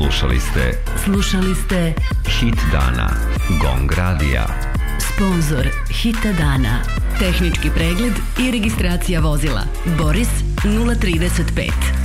Slušali ste Hit dana Gong radija. Sponzor Hita dana. Tehnički pregled i registracija vozila Boris 035.